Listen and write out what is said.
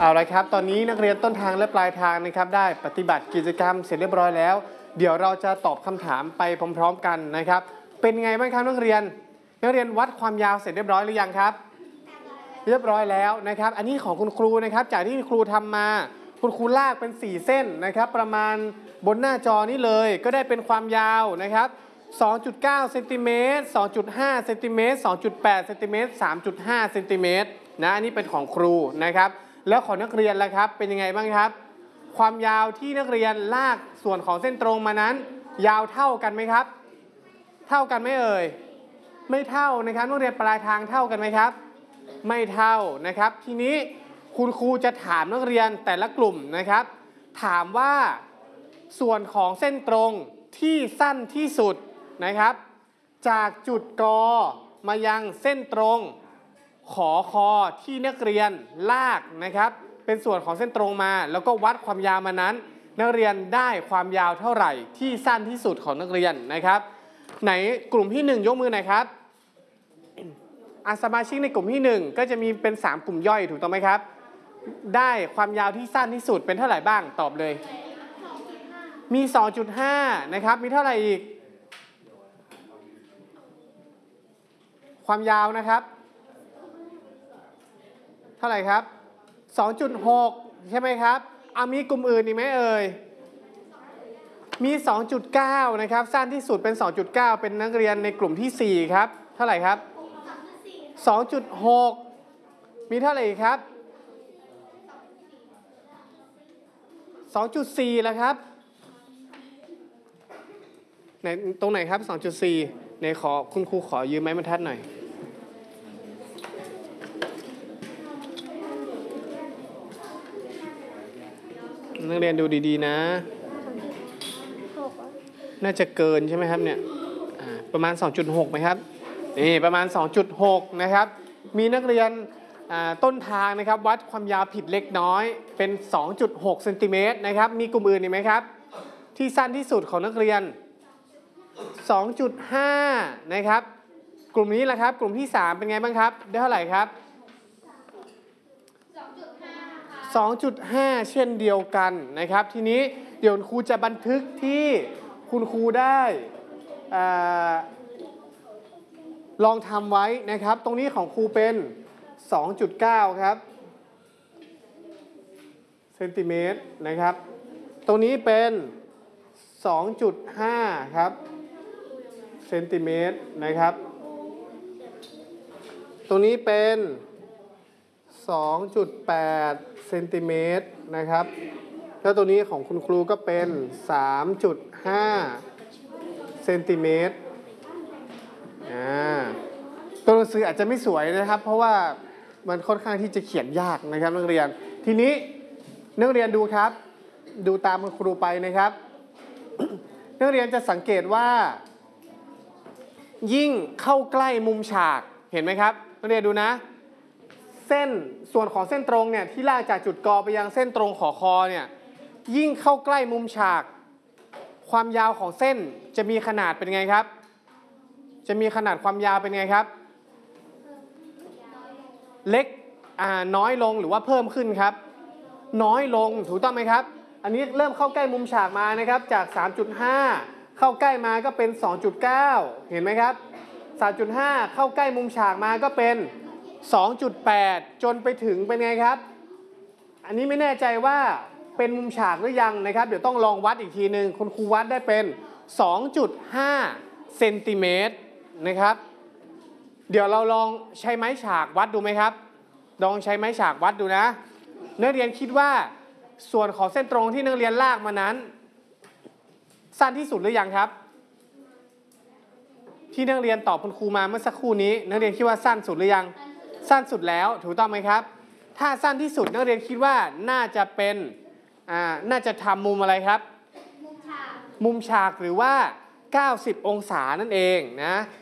เอาละครับตอนนี้นักเรียนต้นทางและปลายทางนะครับได้ปฏิบัติกิจกรรมเสร็จเรียบร้อยแล้วเดี๋ยวเราจะตอบคำถามไปพร้อมๆกันนะครับเป็นไงบ้างครับนักเรียนวัดความยาวเสร็จเรียบร้อยหรือยังครับเรียบร้อยแล้วนะครับอันนี้ของคุณครูนะครับจากที่คุณครูทำมาคุณครูลากเป็น4เส้นนะครับประมาณบนหน้าจอนี้เลยก็ได้เป็นความยาวนะครับ 2.9 เซนติเมตร 2.5 เซนติเมตร 2.8 เซนติเมตร 3.5 เซนติเมตรนะอันนี้เป็นของครูนะครับแล้วของนักเรียนล่ะครับเป็นยังไงบ้างครับความยาวที่นักเรียนลากส่วนของเส้นตรงมานั้นยาวเท่ากันไหมครับเท่ากันไหมเอ่ยไม่เท่านะครับนักเรียนปลายทางเท่ากันไหมครับไม่เท่านะครับทีนี้คุณครูจะถามนักเรียนแต่ละกลุ่มนะครับถามว่าส่วนของเส้นตรงที่สั้นที่สุดนะครับจากจุดกมายังเส้นตรงขอคอที่นักเรียนลากนะครับเป็นส่วนของเส้นตรงมาแล้วก็วัดความยาวมานั้นนักเรียนได้ความยาวเท่าไหร่ที่สั้นที่สุดของนักเรียนนะครับไหนกลุ่มที่1ยกมือหน่อยครับสมาชิกในกลุ่มที่1ก็จะมีเป็น3กลุ่มย่อยถูกต้องไหมครับได้ความยาวที่สั้นที่สุดเป็นเท่าไหร่บ้างตอบเลยมี 2.5 นะครับมีเท่าไหร่อีกความยาวนะครับเท่าไหร่ครับ 2.6 ใช่ไหมครับมีกลุ่มอื่นอีกไหมเอ่ยมี 2.9 นะครับสั้นที่สุดเป็น 2.9 เป็นนักเรียนในกลุ่มที่4ครับเท่าไหร่ครับ 2.6 มีเท่าไหร่อีกครับ 2.4 แล้วครับไหนตรงไหนครับ 2.4 ในขอคุณครูขอยืมไม้บรรทัดหน่อยนักเรียนดูดีๆนะน่าจะเกินใช่ไหมครับเนี่ยประมาณ 2.6 ไหมครับนี่ประมาณ 2.6 นะครับมีนักเรียนต้นทางนะครับวัดความยาวผิดเล็กน้อยเป็น 2.6 เซนติเมตรนะครับมีกลุ่มอื่นอีกไหมครับที่สั้นที่สุดของนักเรียน 2.5 นะครับกลุ่มนี้แหละครับกลุ่มที่3เป็นไงบ้างครับได้เท่าไหร่ครับ 2.5 เช่นเดียวกันนะครับทีนี้เดี๋ยวครูจะบันทึกที่คุณครูได้ลองทำไว้นะครับตรงนี้ของครูเป็น 2.9 ครับเซนติเมตรนะครับตรงนี้เป็น 2.5 ครับเซนติเมตรนะครับตรงนี้เป็น 2.8 เซนติเมตรนะครับแล้วตัวนี้ของคุณครูก็เป็น 3.5 เซนติเมตรตัวหนังสืออาจจะไม่สวยนะครับเพราะว่ามันค่อนข้างที่จะเขียนยากนะครับนักเรียนทีนี้นักเรียนดูครับดูตามคุณครูไปนะครับ นักเรียนจะสังเกตว่ายิ่งเข้าใกล้มุมฉากเห็นไหมครับนักเรียนดูนะเส้นส่วนของเส้นตรงเนี่ยที่ลากจากจุดกไปยังเส้นตรงขอคอเนี่ยยิ่งเข้าใกล้มุมฉากความยาวของเส้นจะมีขนาดเป็นไงครับจะมีขนาดความยาวเป็นไงครับเล็กน้อยลงหรือว่าเพิ่มขึ้นครับน้อยลงถูกต้องไหมครับอันนี้เริ่มเข้าใกล้มุมฉากมานะครับจาก 3.5 เข้าใกล้มาก็เป็น 2.9 เห็นไหมครับ3.5 เข้าใกล้มุมฉากมาก็เป็น 2.8 จนไปถึงเป็นไงครับอันนี้ไม่แน่ใจว่าเป็นมุมฉากหรือยังนะครับเดี๋ยวต้องลองวัดอีกทีหนึ่งคุณครูวัดได้เป็น 2.5 เซนติเมตรนะครับเดี๋ยวเราลองใช้ไม้ฉากวัดดูไหมครับลองใช้ไม้ฉากวัดดูนะนักเรียนคิดว่าส่วนของเส้นตรงที่นักเรียนลากมานั้นสั้นที่สุดหรือยังครับที่นักเรียนตอบคุณครูมาเมื่อสักครู่นี้นักเรียนคิดว่าสั้นสุดหรือยังสั้นสุดแล้วถูกต้องไหมครับถ้าสั้นที่สุดนักเรียนคิดว่าน่าจะเป็นน่าจะทำมุมอะไรครับมุมฉากหรือว่า90 องศานั่นเองนะ